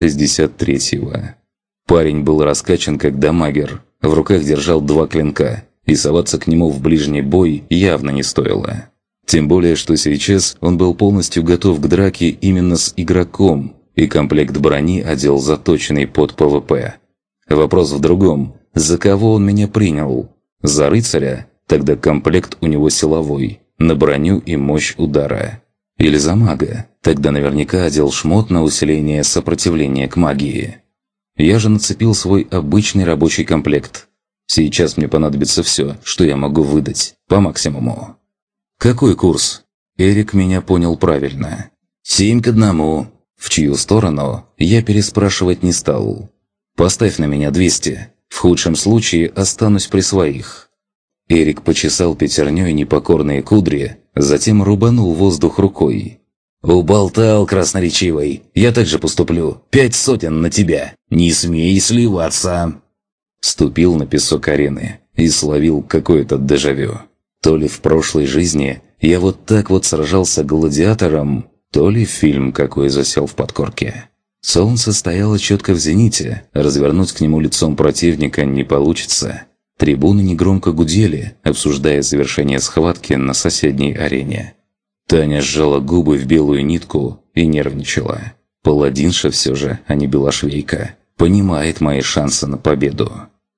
63-го. Парень был раскачан как дамагер, в руках держал 2 клинка, и соваться к нему в ближний бой явно не стоило. Тем более, что сейчас он был полностью готов к драке именно с игроком, и комплект брони одел заточенный под ПВП. Вопрос в другом: за кого он меня принял? За рыцаря? Тогда комплект у него силовой, на броню и мощь удара. Или за мага? Тогда наверняка одел шмот на усиление сопротивления к магии. Я же нацепил свой обычный рабочий комплект. Сейчас мне понадобится все, что я могу выдать, по максимуму. «Какой курс?» Эрик меня понял правильно. 7-1. В чью сторону, я переспрашивать не стал. «Поставь на меня 200. В худшем случае останусь при своих». Эрик почесал пятерней непокорные кудри, затем рубанул воздух рукой. «Уболтал, красноречивый. Я так же поступлю. 5 сотен на тебя. Не смей сливаться!» Ступил на песок арены и словил какое-то дежавю. То ли в прошлой жизни я вот так вот сражался гладиатором, то ли фильм какой засел в подкорке. Солнце стояло четко в зените, развернуть к нему лицом противника не получится. Трибуны негромко гудели, обсуждая завершение схватки на соседней арене. Таня сжала губы в белую нитку и нервничала. Паладинша все же, а не белошвейка, понимает мои шансы на победу.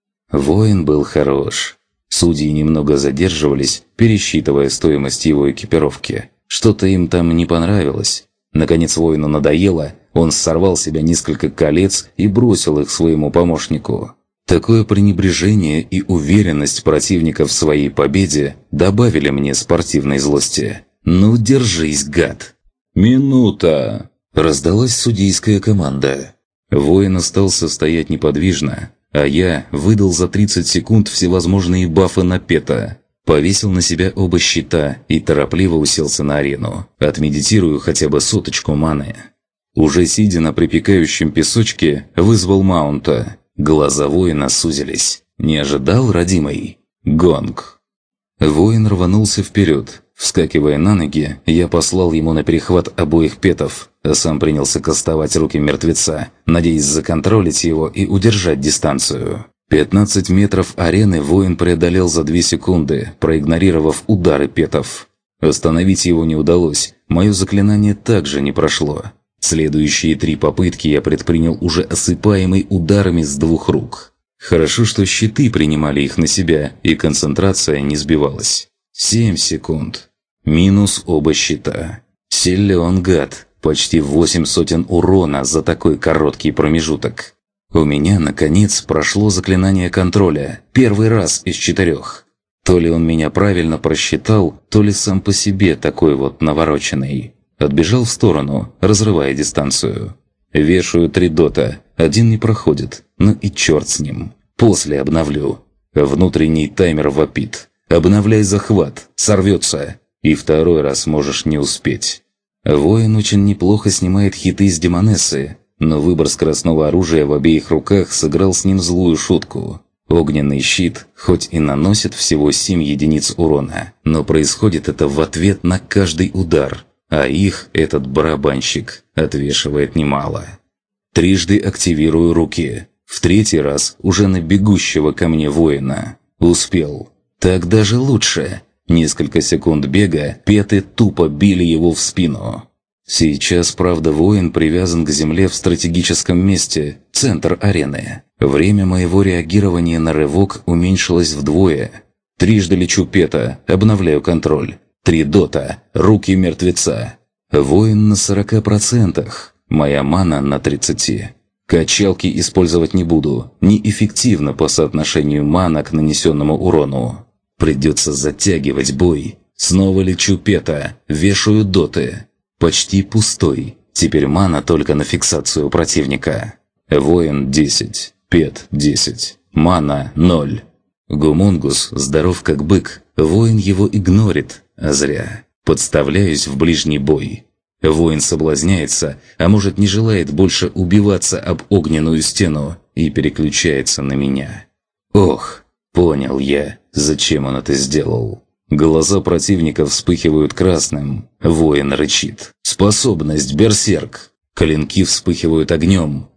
Воин был хорош. Судьи немного задерживались, пересчитывая стоимость его экипировки. Что-то им там не понравилось. Наконец воину надоело, он сорвал с себя несколько колец и бросил их своему помощнику. Такое пренебрежение и уверенность противника в своей победе добавили мне спортивной злости. «Ну, держись, гад!» «Минута!» – раздалась судейская команда. Воин остался стоять неподвижно, а я выдал за 30 секунд всевозможные бафы на Пета. Повесил на себя оба щита и торопливо уселся на арену. Отмедитирую хотя бы соточку маны. Уже сидя на припекающем песочке, вызвал маунта. Глаза воина сузились. Не ожидал, родимый? Гонг. Воин рванулся вперед. Вскакивая на ноги, я послал ему на перехват обоих петов, а сам принялся кастовать руки мертвеца, надеясь законтролить его и удержать дистанцию. 15 метров арены воин преодолел за 2 секунды, проигнорировав удары петов. Остановить его не удалось, мое заклинание также не прошло. Следующие 3 попытки я предпринял уже осыпаемый ударами с 2 рук. Хорошо, что щиты принимали их на себя, и концентрация не сбивалась. 7 секунд. Минус оба щита. Силен гад. Почти 8 сотен урона за такой короткий промежуток. У меня, наконец, прошло заклинание контроля. Первый раз из 4. То ли он меня правильно просчитал, то ли сам по себе такой вот навороченный. Отбежал в сторону, разрывая дистанцию. Вешаю 3 дота. 1 не проходит. Ну и черт с ним. После обновлю. Внутренний таймер вопит. Обновляй захват. Сорвется. И 2 раз можешь не успеть. Воин очень неплохо снимает хиты с демонессы, но выбор скоростного оружия в обеих руках сыграл с ним злую шутку. Огненный щит хоть и наносит всего 7 единиц урона, но происходит это в ответ на каждый удар, а их этот барабанщик отвешивает немало. Трижды активирую руки. В 3-й раз уже на бегущего ко мне воина. Успел. Так даже лучше. Несколько секунд бега, петы тупо били его в спину. Сейчас, правда, воин привязан к земле в стратегическом месте, центр арены. Время моего реагирования на рывок уменьшилось вдвое. Трижды лечу пета, обновляю контроль. 3 дота, руки мертвеца. Воин на 40%, моя мана на 30%. Качалки использовать не буду, неэффективно по соотношению мана к нанесенному урону. Придется затягивать бой. Снова лечу пета, вешаю доты. Почти пустой. Теперь мана только на фиксацию противника. Воин 10, пет 10, мана 0. Гумунгус здоров как бык, воин его игнорит, а зря. Подставляюсь в ближний бой. Воин соблазняется, а может не желает больше убиваться об огненную стену и переключается на меня. Ох, понял я, зачем он это сделал. Глаза противника вспыхивают красным. Воин рычит. Способность берсерк. Клинки вспыхивают огнем.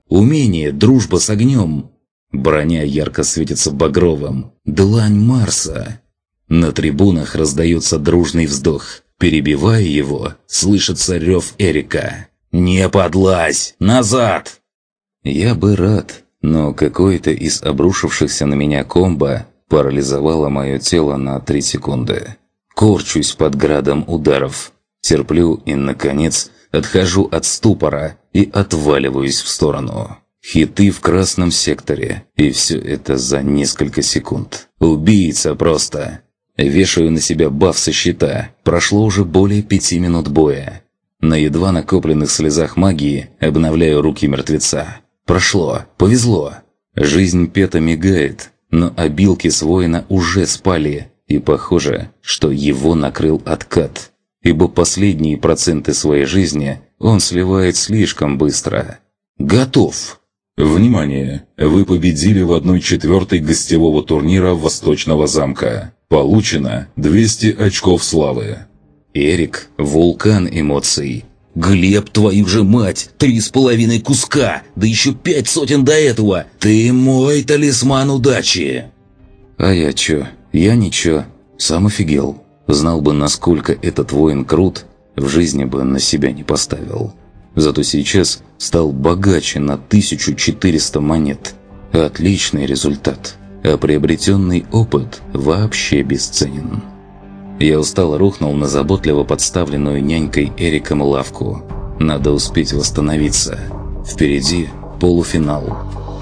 Умение, дружба с огнем. Броня ярко светится багровым. Длань Марса. На трибунах раздается дружный вздох. Перебивая его, слышится рев Эрика. «Не подлазь! Назад!» Я бы рад, но какое-то из обрушившихся на меня комбо парализовало мое тело на 3 секунды. Корчусь под градом ударов. Терплю и, наконец, отхожу от ступора и отваливаюсь в сторону. Хиты в красном секторе, и все это за несколько секунд. Убийца просто. Вешаю на себя баф со щита. Прошло уже более 5 минут боя. На едва накопленных слезах магии обновляю руки мертвеца. Прошло, повезло. Жизнь Пета мигает, но обилки с воина уже спали, и похоже, что его накрыл откат, ибо последние проценты своей жизни он сливает слишком быстро. Готов. Внимание! Вы победили в 1/4 гостевого турнира Восточного замка. Получено 200 очков славы. Эрик – вулкан эмоций. «Глеб, твою же мать! 3,5 куска! Да еще 5 сотен до этого! Ты мой талисман удачи!» А я чё? Я ничего. Сам офигел. Знал бы, насколько этот воин крут, в жизни бы на себя не поставил. Зато сейчас стал богаче на 1400 монет. Отличный результат. А приобретенный опыт вообще бесценен. Я устало рухнул на заботливо подставленную нянькой Эриком лавку. Надо успеть восстановиться. Впереди полуфинал.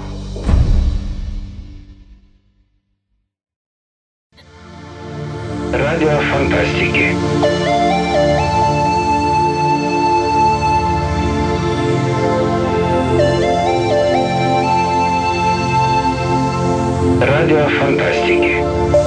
Радио фантастики. Радио фантастики.